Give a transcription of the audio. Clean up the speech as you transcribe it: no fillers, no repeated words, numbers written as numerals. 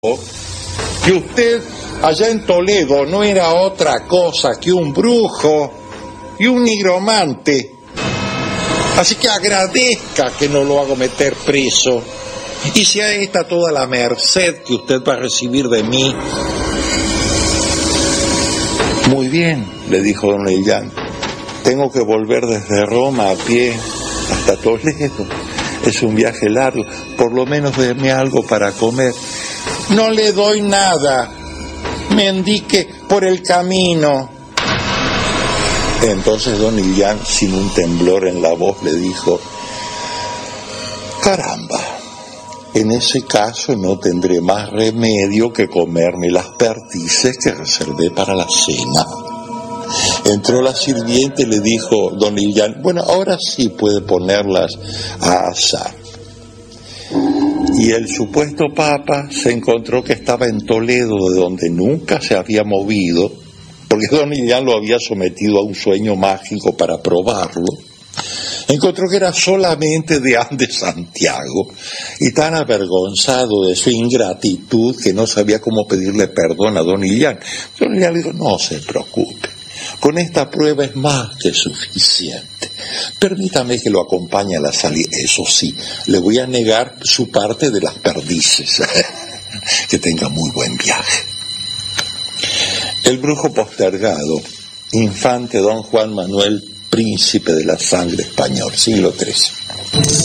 que usted allá en Toledo no era otra cosa que un brujo y un nigromante. Así que agradezca que no lo hago meter preso. Y sea esta toda la merced que usted va a recibir de mí. Muy bien, le dijo don Leillán. Tengo que volver desde Roma a pie hasta Toledo. Es un viaje largo. Por lo menos déme algo para comer. No le doy nada. Mendique por el camino. Entonces don Leillán, sin un temblor en la voz, le dijo: caramba, en ese caso no tendré más remedio que comerme las perdices que reservé para la cena. Entró la sirviente y le dijo don Leillán: bueno, ahora sí puede ponerlas a asar. Y el supuesto papa se encontró que estaba en Toledo, de donde nunca se había movido, porque don Leillán lo había sometido a un sueño mágico para probarlo. Encontró que era solamente de Santiago, y tan avergonzado de su ingratitud que no sabía cómo pedirle perdón a don Leillán. Don Leillán le dijo: no se preocupe, con esta prueba es más que suficiente. Permítame que lo acompañe a la salida. Eso sí, le voy a negar su parte de las perdices. Que tenga muy buen viaje. El brujo postergado, infante don Juan Manuel, príncipe de la sangre español, siglo XIII.